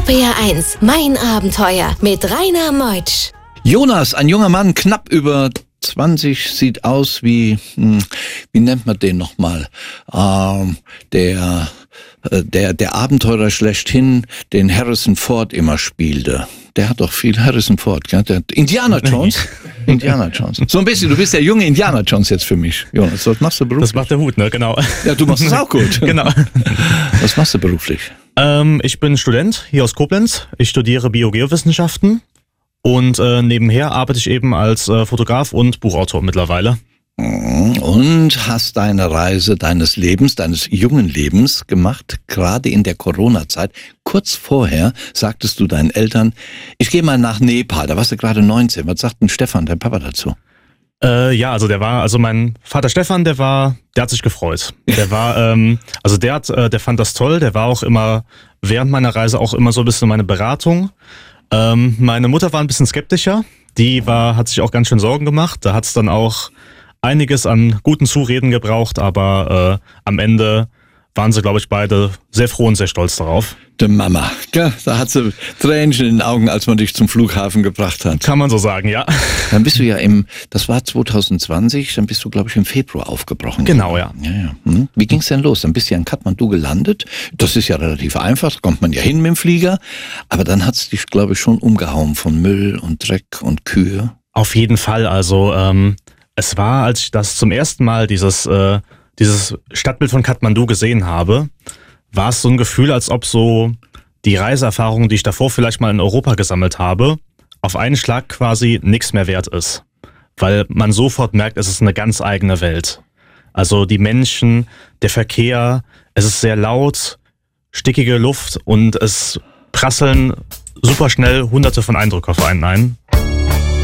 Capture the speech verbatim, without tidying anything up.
R P R eins, mein Abenteuer mit Rainer Meutsch. Jonas, ein junger Mann, knapp über zwanzig, sieht aus wie, hm, wie nennt man den nochmal? Ähm, der, äh, der, der Abenteurer schlechthin, den Harrison Ford immer spielte. Der hat doch viel Harrison Ford, gell? Der Indiana Jones. Indiana Jones. So ein bisschen, du bist der junge Indiana Jones jetzt für mich. Jonas, was machst du beruflich? Das macht der Hut, ne? Genau. Ja, du machst es auch gut. Genau. Was machst du beruflich? Ähm, ich bin Student hier aus Koblenz. Ich studiere Biogeowissenschaften und äh, nebenher arbeite ich eben als äh, Fotograf und Buchautor mittlerweile. Und hast deine Reise deines Lebens, deines jungen Lebens gemacht, gerade in der Corona-Zeit. Kurz vorher sagtest du deinen Eltern, ich gehe mal nach Nepal, da warst du gerade neunzehn. Was sagt denn Stefan, dein Papa, dazu? Äh, ja, also der war, also mein Vater Stefan, der war, der hat sich gefreut. Der war, ähm, also der hat, äh, der fand das toll, der war auch immer, während meiner Reise auch immer so ein bisschen meine Beratung. Ähm, meine Mutter war ein bisschen skeptischer, die war, hat sich auch ganz schön Sorgen gemacht, da hat es dann auch einiges an guten Zureden gebraucht, aber äh, am Ende waren sie, glaube ich, beide sehr froh und sehr stolz darauf. Die Mama, gell? Da hat sie Tränchen in den Augen, als man dich zum Flughafen gebracht hat. Kann man so sagen, ja. Dann bist du ja im, das war zwanzig zwanzig, dann bist du, glaube ich, im Februar aufgebrochen. Genau, ja. ja, ja. Hm. Wie ging's denn los? Dann bist du ja in Kathmandu gelandet. Das ist ja relativ einfach, da kommt man ja hin mit dem Flieger. Aber dann hat's dich, glaube ich, schon umgehauen von Müll und Dreck und Kühe. Auf jeden Fall, also ähm, es war, als ich das zum ersten Mal dieses, äh, dieses Stadtbild von Kathmandu gesehen habe, war es so ein Gefühl, als ob so die Reiseerfahrung, die ich davor vielleicht mal in Europa gesammelt habe, auf einen Schlag quasi nichts mehr wert ist. Weil man sofort merkt, es ist eine ganz eigene Welt. Also die Menschen, der Verkehr, es ist sehr laut, stickige Luft und es prasseln super schnell hunderte von Eindrücken auf einen ein.